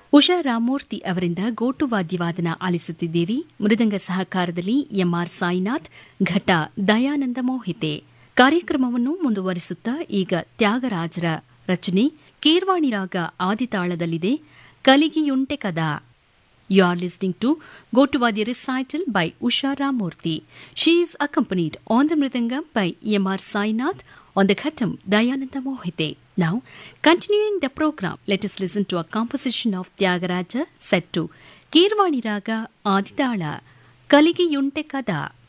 ಉಷಾ ರಾಮಮೂರ್ತಿ ಅವರಿಂದ ಗೋಟುವಾದ್ಯವಾದನ ಆಲಿಸುತ್ತಿದ್ದೀರಿ. ಮೃದಂಗ ಸಹಕಾರದಲ್ಲಿ ಎಂಆರ್ ಸಾಯಿನಾಥ್, ಘಟ ದಯಾನಂದ ಮೋಹಿತೆ. ಕಾರ್ಯಕ್ರಮವನ್ನು ಮುಂದುವರಿಸುತ್ತಾ ಈಗ ತ್ಯಾಗರಾಜರ ರಚನೆ ಕೀರ್ವಾಣಿ ರಾಗ ಆದಿತಾಳದಲ್ಲಿದೆ. ಕಲಿಗಿಯುಂಟೆ ಕದಾ. You are listening to Gotuvadi recital by Usha Ramurthy. She is accompanied on the mridangam by M.R. Sainath, on the khatam Dayananda Mohite. Now, continuing the program, let us listen to a composition of Tyagaraja set to Kirvani Raga Aditala, Kaligi Yunte Kada.